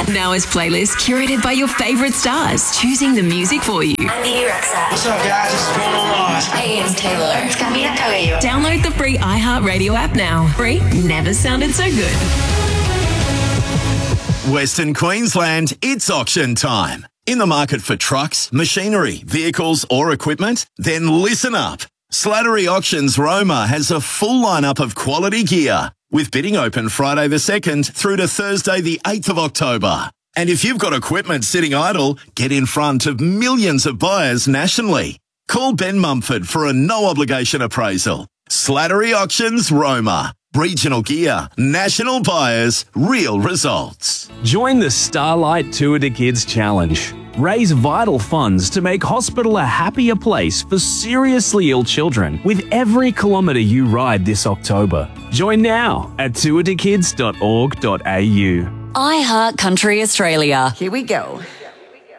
Now is playlist curated by your favourite stars, choosing the music for you. I'm Bibi Rexa. What's up, guys? This is Bruno Mars. Hey, it's Taylor. It's Camila Cabello. Download the free iHeartRadio app now. Free never sounded so good. Western Queensland, it's auction time. In the market for trucks, machinery, vehicles or equipment? Then listen up. Slattery Auctions Roma has a full lineup of quality gear, with bidding open Friday the 2nd through to Thursday the 8th of October. And if you've got equipment sitting idle, get in front of millions of buyers nationally. Call Ben Mumford for a no-obligation appraisal. Slattery Auctions Roma. Regional gear, national buyers, real results. Join the Starlight Tour to Kids Challenge. Raise vital funds to make hospital a happier place for seriously ill children with every kilometre you ride this October. Join now at tourtokids.org.au. iHeart Country Australia. Here we go.